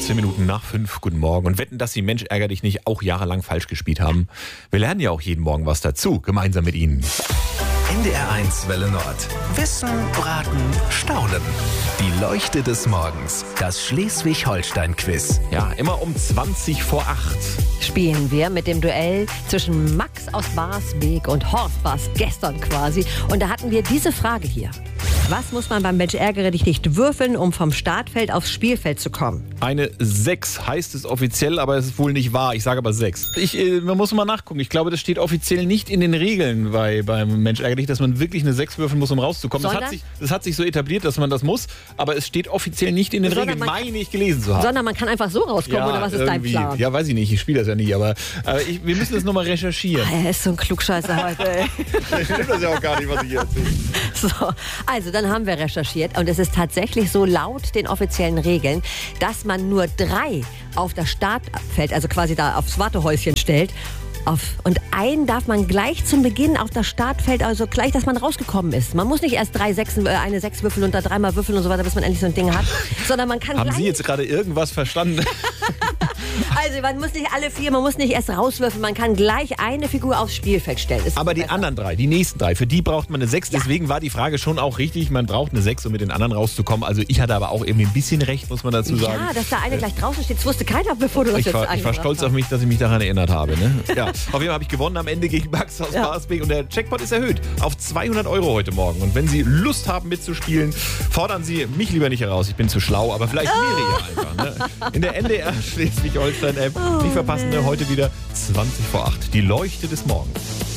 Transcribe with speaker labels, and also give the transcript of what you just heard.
Speaker 1: 14 Minuten nach 5. Guten Morgen. Und wetten, dass Sie Mensch ärger dich nicht auch jahrelang falsch gespielt haben. Wir lernen ja auch jeden Morgen was dazu, gemeinsam mit Ihnen.
Speaker 2: NDR1 Welle Nord. Wissen, Braten, Staunen. Die Leuchte des Morgens. Das Schleswig-Holstein-Quiz.
Speaker 1: Ja, immer um 20 vor 8.
Speaker 3: Spielen wir mit dem Duell zwischen Max aus Barsbek und Horst war es gestern quasi. Und da hatten wir diese Frage hier. Was muss man beim Mensch ärgere dich nicht würfeln, um vom Startfeld aufs Spielfeld zu kommen?
Speaker 1: Eine 6 heißt es offiziell, aber es ist wohl nicht wahr. Ich sage aber 6. Man muss mal nachgucken. Ich glaube, das steht offiziell nicht in den Regeln beim Mensch ärgere dich, dass man wirklich eine 6 würfeln muss, um rauszukommen. Das hat sich so etabliert, dass man das muss, aber es steht offiziell nicht in den Regeln, meine ich gelesen zu haben.
Speaker 3: Sondern man kann einfach so rauskommen, oder was ist dein Plan?
Speaker 1: Ja, weiß ich nicht. Ich spiele das ja nicht, aber wir müssen das nochmal recherchieren.
Speaker 3: Er ist so ein Klugscheißer heute.
Speaker 1: Stimmt das ja auch gar nicht, was ich hier erzähle.
Speaker 3: So, also dann haben wir recherchiert und es ist tatsächlich so laut den offiziellen Regeln, dass man nur 3 auf das Startfeld, also quasi da aufs Wartehäuschen stellt. Und einen darf man gleich zum Beginn auf das Startfeld, also gleich, dass man rausgekommen ist. Man muss nicht erst eine 6 würfeln und da 3-mal würfeln und so weiter, bis man endlich so ein Ding hat, sondern man kann
Speaker 1: Haben Sie jetzt gerade irgendwas verstanden?
Speaker 3: Also man muss nicht alle 4, man muss nicht erst rauswürfeln, man kann gleich eine Figur aufs Spielfeld stellen.
Speaker 1: Aber die anderen 3, die nächsten 3, für die braucht man eine 6. Ja. Deswegen war die Frage schon auch richtig, man braucht eine 6, um mit den anderen rauszukommen. Also ich hatte aber auch irgendwie ein bisschen recht, muss man dazu sagen.
Speaker 3: Ja, dass da eine gleich draußen steht, das wusste keiner, bevor du das jetzt
Speaker 1: Ich war stolz auf mich, dass ich mich daran erinnert habe. Ne? Ja, auf jeden Fall habe ich gewonnen am Ende gegen Max aus Barsbek und der Jackpot ist erhöht auf 200 € heute Morgen. Und wenn Sie Lust haben mitzuspielen, fordern Sie mich lieber nicht heraus. Ich bin zu schlau, aber vielleicht Miri einfach. Ne? In der NDR Schleswig-Holstein-App. Nicht verpassen, heute wieder 20 vor 8. Die Leuchte des Morgens.